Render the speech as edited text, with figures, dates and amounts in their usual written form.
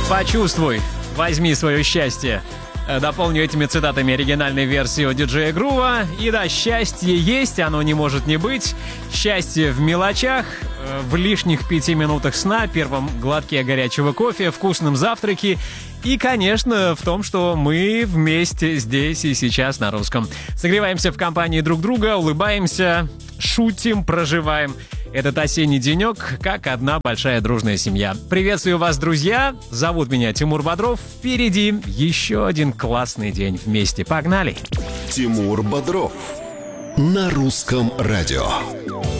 Почувствуй, возьми свое счастье. Дополню этими цитатами оригинальной версии от диджея Грува. И да, счастье есть, оно не может не быть. Счастье в мелочах, в лишних 5 минутах сна, первом глотке горячего кофе, вкусном завтраке. И, конечно, в том, что мы вместе здесь и сейчас на русском. Согреваемся в компании друг друга, улыбаемся, шутим, проживаем этот осенний денек, как одна большая дружная семья. Приветствую вас, друзья! Зовут меня Тимур Бодров. Впереди еще один классный день вместе. Погнали! Тимур Бодров на русском радио.